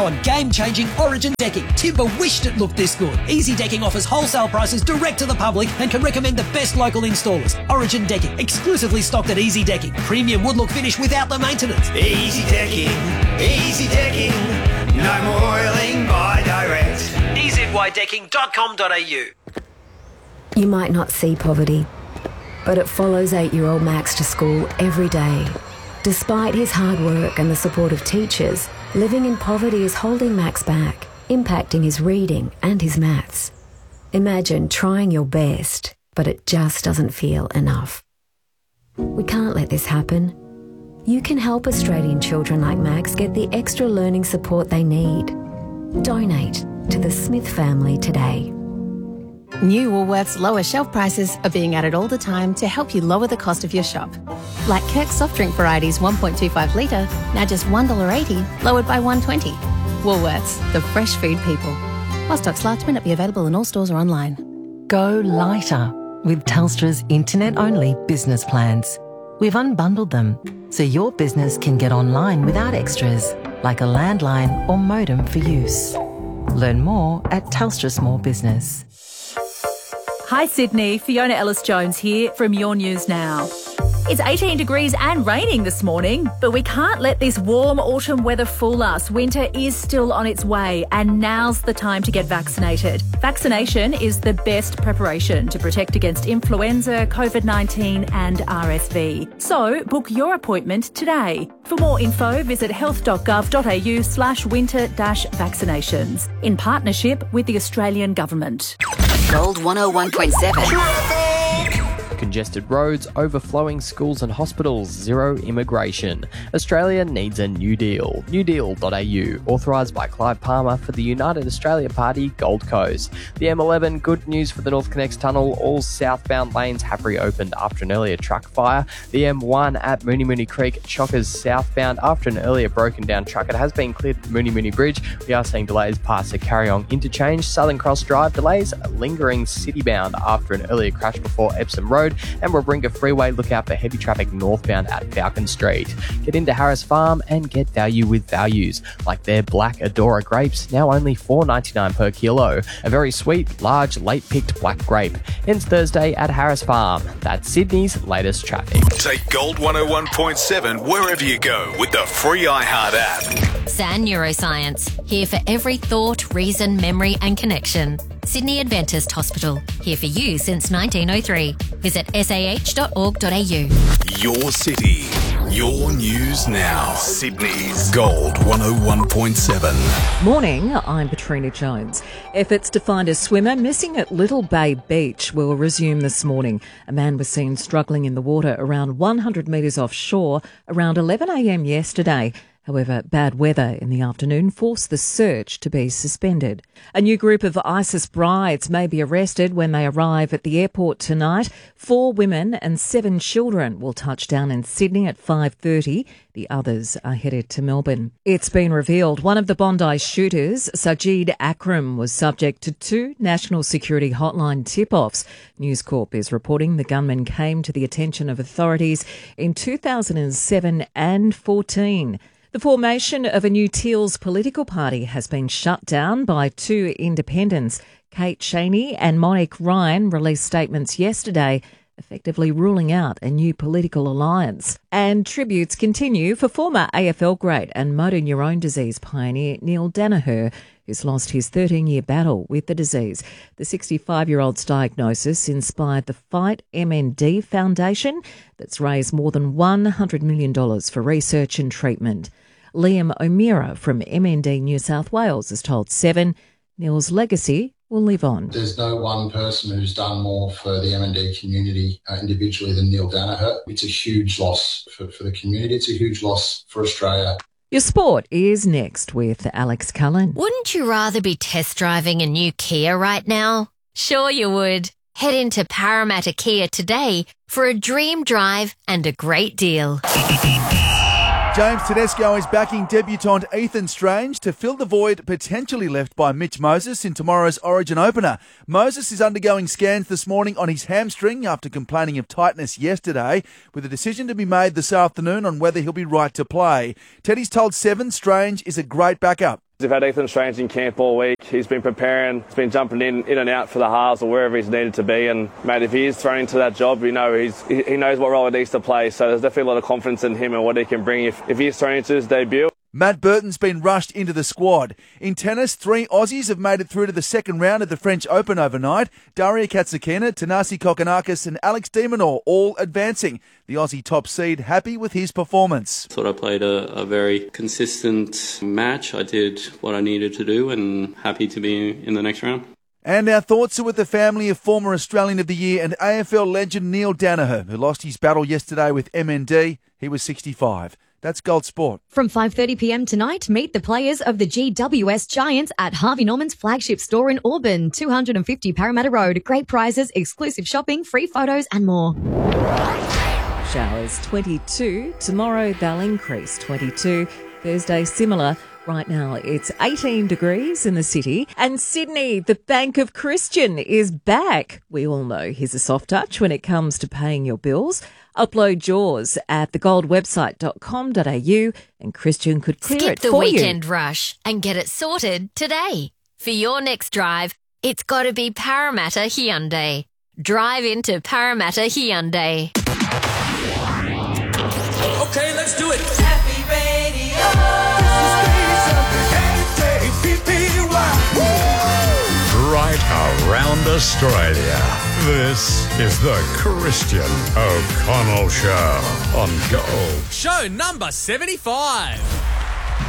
on game-changing Origin decking. Timber wished it looked this good. Easy Decking offers wholesale prices direct to the public and can recommend the best local installers. Origin Decking, exclusively stocked at Easy Decking. Premium wood look finish without the maintenance. Easy Decking, Easy Decking. No more oiling by direct. EZYDecking.com.au. You might not see poverty, but it follows 8-year-old Max to school every day. Despite his hard work and the support of teachers, living in poverty is holding Max back, impacting his reading and his maths. Imagine trying your best, but it just doesn't feel enough. We can't let this happen. You can help Australian children like Max get the extra learning support they need. Donate to the Smith family today. New Woolworths lower shelf prices are being added all the time to help you lower the cost of your shop. Like Kirk's soft drink varieties 1.25 litre, now just $1.80, lowered by $1.20. Woolworths, the fresh food people. While stocks last, may not be available in all stores or online. Go lighter with Telstra's internet-only business plans. We've unbundled them so your business can get online without extras, like a landline or modem for use. Learn more at Telstra Small Business. Hi Sydney, Fiona Ellis-Jones here from Your News Now. It's 18 degrees and raining this morning, but we can't let this warm autumn weather fool us. Winter is still on its way and now's the time to get vaccinated. Vaccination is the best preparation to protect against influenza, COVID-19 and RSV. So book your appointment today. For more info, visit health.gov.au/winter-vaccinations in partnership with the Australian Government. Gold 101.7. Congested roads, overflowing schools and hospitals, zero immigration. Australia needs a new deal. newdeal.au, authorised by Clive Palmer for the United Australia Party, Gold Coast. The M11, good news for the North Connects Tunnel. All southbound lanes have reopened after an earlier truck fire. The M1 at Mooney Mooney Creek, Chockers southbound after an earlier broken down truck. It has been cleared at Mooney Mooney Bridge. We are seeing delays past the Carryong interchange. Southern Cross Drive delays, lingering citybound after an earlier crash before Epsom Road. And Warringah Freeway, look out for heavy traffic northbound at Falcon Street. Get into Harris Farm and get value with values, like their Black Adora grapes, now only $4.99 per kilo. A very sweet, large, late-picked black grape. Ends Thursday at Harris Farm. That's Sydney's latest traffic. Take Gold 101.7 wherever you go with the free iHeart app. SAN Neuroscience, here for every thought, reason, memory and connection. Sydney Adventist Hospital, here for you since 1903. Visit sah.org.au. Your city, your news now. Sydney's Gold 101.7. Morning, I'm Katrina Jones. Efforts to find a swimmer missing at Little Bay Beach will resume this morning. A man was seen struggling in the water around 100 metres offshore around 11 a.m. yesterday. However, bad weather in the afternoon forced the search to be suspended. A new group of ISIS brides may be arrested when they arrive at the airport tonight. 4 women and 7 children will touch down in Sydney at 5:30. The others are headed to Melbourne. It's been revealed one of the Bondi shooters, Sajid Akram, was subject to 2 national security hotline tip-offs. News Corp is reporting the gunman came to the attention of authorities in 2007 and 14. The formation of a new Teals political party has been shut down by 2 independents. Kate Cheney and Monique Ryan released statements yesterday, effectively ruling out a new political alliance. And tributes continue for former AFL great and motor neurone disease pioneer Neil Danaher, who's lost his 13-year battle with the disease. The 65-year-old's diagnosis inspired the Fight MND Foundation that's raised more than $100 million for research and treatment. Liam O'Meara from MND New South Wales has told Seven Neil's legacy will live on. There's no one person who's done more for the MND community individually than Neil Danaher. It's a huge loss for the community. It's a huge loss for Australia. Your sport is next with Alex Cullen. Wouldn't you rather be test driving a new Kia right now? Sure you would. Head into Parramatta Kia today for a dream drive and a great deal. James Tedesco is backing debutant Ethan Strange to fill the void potentially left by Mitch Moses in tomorrow's Origin opener. Moses is undergoing scans this morning on his hamstring after complaining of tightness yesterday, with a decision to be made this afternoon on whether he'll be right to play. Teddy's told Seven Strange is a great backup. We've had Ethan Strange in camp all week. He's been preparing, he's been jumping in and out for the halves or wherever he's needed to be. And, mate, if he is thrown into that job, he knows what role he needs to play. So there's definitely a lot of confidence in him and what he can bring if he is thrown into his debut. Matt Burton's been rushed into the squad. In tennis, 3 Aussies have made it through to the second round of the French Open overnight. Daria Katsakina, Thanasi Kokkinakis and Alex de Minaur all advancing. The Aussie top seed happy with his performance. I thought I played a very consistent match. I did what I needed to do and happy to be in the next round. And our thoughts are with the family of former Australian of the Year and AFL legend Neil Daniher, who lost his battle yesterday with MND. He was 65. That's Gold Sport. From 5:30pm tonight, meet the players of the GWS Giants at Harvey Norman's flagship store in Auburn, 250 Parramatta Road. Great prizes, exclusive shopping, free photos and more. Showers 22. Tomorrow they'll increase 22. Thursday similar. Right now it's 18 degrees in the city. And Sydney, the Bank of Christian is back. We all know he's a soft touch when it comes to paying your bills. Upload yours at thegoldwebsite.com.au and Christian could clear Skip it the for you. weekend rush and get it sorted today. For your next drive, it's got to be Parramatta Hyundai. Drive into Parramatta Hyundai. Okay, let's do it. Happy Radio. Right around Australia. This is the Christian O'Connell Show on Gold. Show number 75.